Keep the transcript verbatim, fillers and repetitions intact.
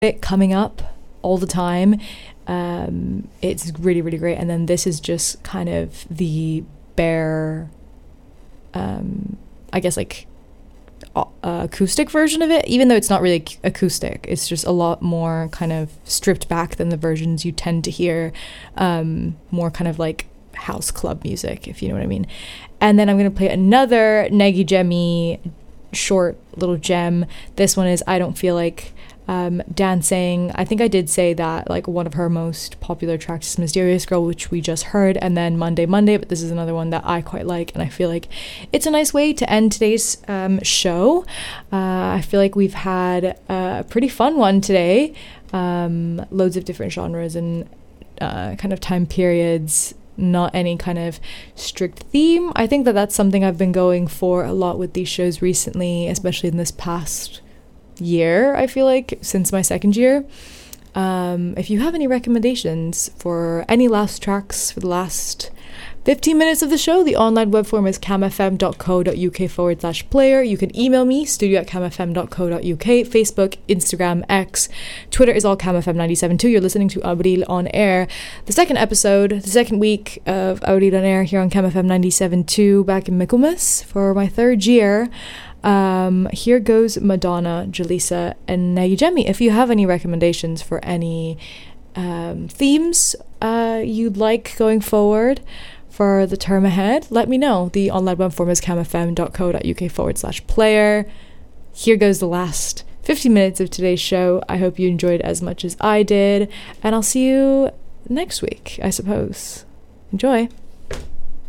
it coming up all the time. Um, it's really, really great. And then this is just kind of the bare, um, I guess like uh, acoustic version of it, even though it's not really acoustic. It's just a lot more kind of stripped back than the versions you tend to hear, um, more kind of like house club music, if you know what I mean. And then I'm going to play another Negi Jemmy short little gem. This one is I Don't Feel Like um, Dancing. I think I did say that like one of her most popular tracks is Mysterious Girl, which we just heard, and then Monday Monday, but this is another one that I quite like, and I feel like it's a nice way to end today's um, show. Uh, I feel like we've had a pretty fun one today. Um, loads of different genres and uh, kind of time periods, not any kind of strict theme. I think that that's something I've been going for a lot with these shows recently, especially in this past year, I feel like, since my second year. Um, if you have any recommendations for any last tracks for the last fifteen minutes of the show, the online web form is camfm.co.uk forward slash player. You can email me, studio at camfm.co.uk, Facebook, Instagram, X, Twitter is all camfm nine seven two. You're listening to Abril on Air, the second episode, the second week of Abril on Air here on camfm nine seven two, back in Michaelmas for my third year. Um, here goes Madonna, Jaleesa, and Negi Jemmy. If you have any recommendations for any um, themes uh, you'd like going forward for the term ahead, let me know. The online web form is camfm.co.uk forward slash player. Here goes the last fifteen minutes of today's show. I hope you enjoyed as much as I did, and I'll see you next week, I suppose. Enjoy.